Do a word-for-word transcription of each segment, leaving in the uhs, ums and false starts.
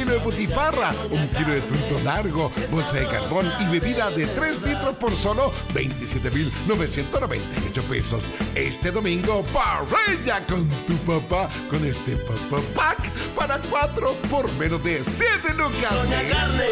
kilo de butifarra, un kilo de truto largo, bolsa de carbón y bebida de tres litros por solo veintisiete mil novecientos noventa y ocho pesos. Este domingo, parrilla con tu papá con este Papá Pack para cuatro por menos de siete lucas. Doña Carne.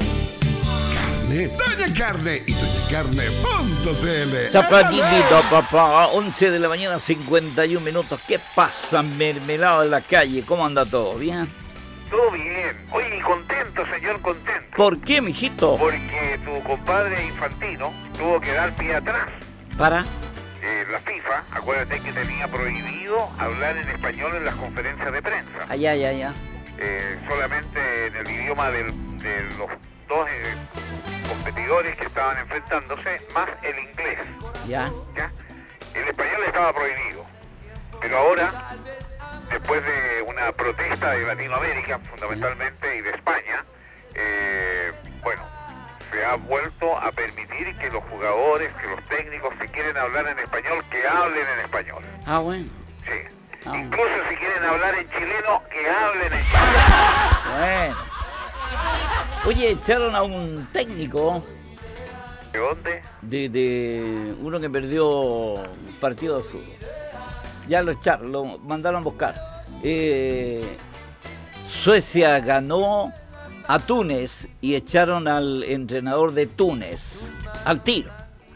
Carne, Doña Carne y doña carne punto c l. Chapadito, papá, once de la mañana, cincuenta y un minutos. ¿Qué pasa, mermelado de la calle? ¿Cómo anda todo? ¿Bien? Todo bien. Oye, contento, señor, contento. ¿Por qué, mijito? Porque tu compadre Infantino tuvo que dar pie atrás. ¿Para? Eh, la FIFA, acuérdate que tenía prohibido hablar en español en las conferencias de prensa. Allá, allá, allá. Eh, solamente en el idioma del, de los dos eh, competidores que estaban enfrentándose, más el inglés. Ya. ¿Ya? El español estaba prohibido. Pero ahora, después de una protesta de Latinoamérica, fundamentalmente, y de España, eh, bueno, se ha vuelto a permitir que los jugadores, que los técnicos, si quieren hablar en español, que hablen en español. Ah, bueno. Sí. Ah, Incluso si quieren hablar en chileno, que hablen en chileno. Bueno. Oye, echaron a un técnico ¿De dónde? de, de uno que perdió un partido de fútbol. Ya lo echaron, lo mandaron a buscar. Eh, Suecia ganó a Túnez y echaron al entrenador de Túnez al tiro.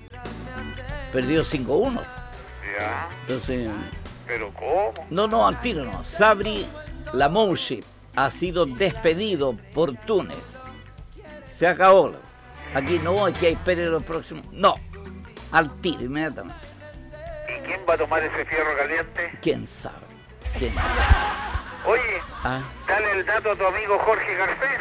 Perdió cinco uno. Ya. Entonces, ¿Pero cómo? no, no, al tiro no. Sabri Lamouchi ha sido despedido por Túnez. Se acabó. Aquí no, aquí hay espere los próximos. No, al tiro inmediatamente. ¿Y quién va a tomar ese fierro caliente? ¿Quién sabe? ¿Quién sabe? Oye, Ah, dale el dato a tu amigo Jorge Garcés.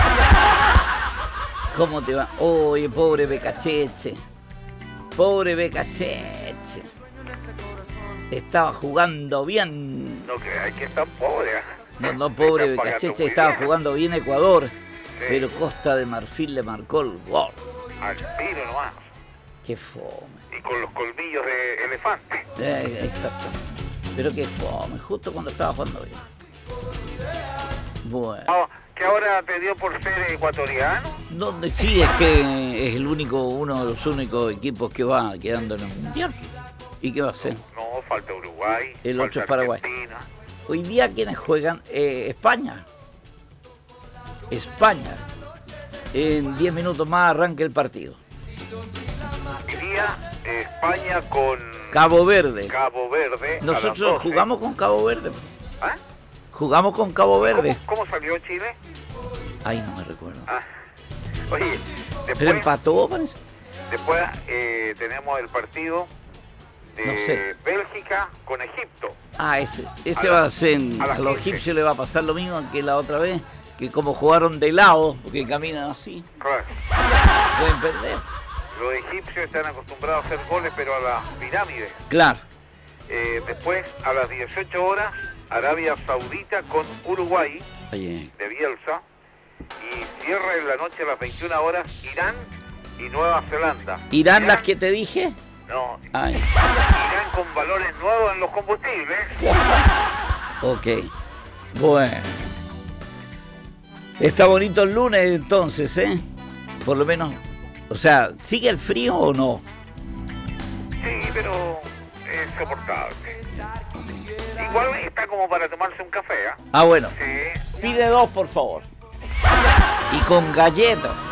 ¿cómo te va? Oye, pobre Becacheche. Pobre Becacheche. Estaba jugando bien. No creas que es tan pobre. ¿eh? No, no, pobre Están pagando Becacheche, muy estaba bien. jugando bien Ecuador. Sí. Pero Costa de Marfil le marcó el gol. Al tiro nomás. Qué fome. Y con los colmillos de elefante. Eh, exactamente. Pero qué fome, justo cuando estaba jugando bien. Bueno. Ah, ¿que ahora te dio por ser ecuatoriano? ¿Dónde sí es que es el único, uno de los únicos equipos que va quedando en el mundial? ¿Y qué va a hacer? No, falta Uruguay. El falta otro es Paraguay. Argentina. Hoy día, ¿quiénes juegan? Eh, España. España. En diez minutos más arranca el partido. Hoy día eh, España con Cabo Verde. Cabo Verde. a las Nosotros doce. jugamos con Cabo Verde. ¿Ah? Jugamos con Cabo Verde. ¿Cómo, cómo salió Chile? Ay, no me recuerdo. Ah. Oye, Pero después, empató, parece. después eh, tenemos el partido de No sé. Bélgica con Egipto. Ah, ese, ese A va la- a ser, a las a los quince. egipcios le va a pasar lo mismo que la otra vez, que como jugaron de lado, porque caminan así, Claro. pueden perder. Los egipcios están acostumbrados a hacer goles, pero a las pirámides. Claro. Eh, después, a las dieciocho horas, Arabia Saudita con Uruguay, Oye, de Bielsa. Y cierra en la noche a las veintiuna horas, Irán y Nueva Zelanda. ¿Irán las que te dije? No, Ay, Irán con valores nuevos en los combustibles. ok. Bueno. Está bonito el lunes entonces, ¿eh? Por lo menos, o sea, ¿sigue el frío o no? Sí, pero es soportable. Igual está como para tomarse un café, ¿ah? Ah, bueno. Sí. Pide dos, por favor. Y con galletas.